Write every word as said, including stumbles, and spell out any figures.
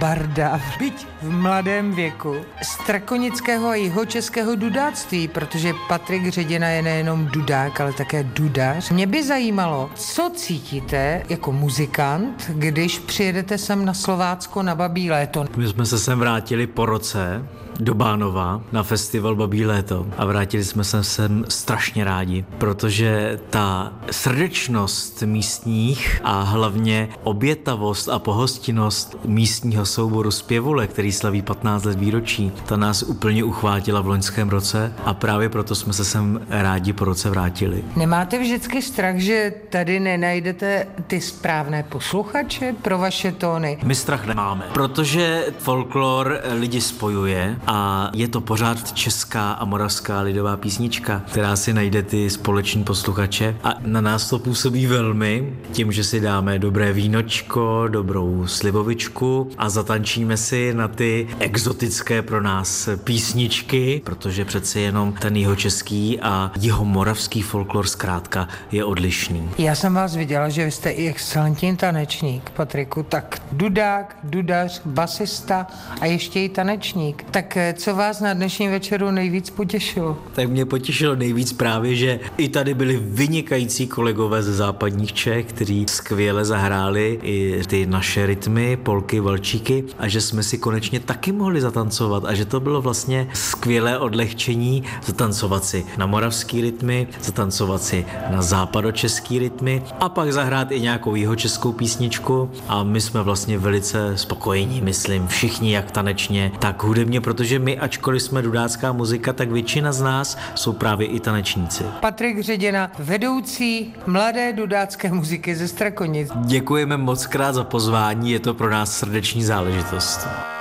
barda, byť v mladém věku, strakonického a jihočeského dudáctví, protože Patrik Hředina je nejenom dudák, ale také dudař. Mě by zajímalo, co cítíte jako muzikant, když přijedete sem na Slovácko na Babí léto. My jsme se sem vrátili po roce do Bánova na festival Babí léto a vrátili jsme se sem strašně rádi, protože ta srdečnost místních a hlavně obětavost a pohostinnost místního souboru Zpěvule, který slaví patnáct let výročí, ta nás úplně uchvátila v loňském roce a právě proto jsme se sem rádi po roce vrátili. Nemáte vždycky strach, že tady nenajdete ty správné posluchače pro vaše tóny? My strach nemáme, protože folklor lidi spojuje a je to pořád česká a moravská lidová písnička, která si najde ty společní posluchače a na nás to působí velmi tím, že si dáme dobré vínočko, dobrou slivovičku a zatančíme si na ty exotické pro nás písničky, protože přece jenom ten jihočeský a jihomoravský folklor zkrátka je odlišný. Já jsem vás viděla, že vy jste i excelentní tanečník, Patriku, tak dudák, dudař, basista a ještě i tanečník. Tak co vás na dnešním večeru nejvíc potěšilo? Tak mě potěšilo nejvíc právě, že i tady byli vynikající kolegové ze západních Čech, kteří skvěle zahráli i ty naše rytmy, polky, valčíky a že jsme si konečně taky mohli zatancovat a že to bylo vlastně skvělé odlehčení zatancovat si na moravský rytmy, zatancovat si na západočeský rytmy a pak zahrát i nějakou jihočeskou písničku a my jsme vlastně velice spokojení, myslím, všichni jak tanečně, tak hudebně, protože my, ačkoliv jsme dudácká muzika, tak většina z nás jsou právě i tanečníci. Patrik Hředina, vedoucí mladé dudácké muziky ze Strakonic. Děkujeme moc krát za pozvání, je to pro nás srdeční záležitost.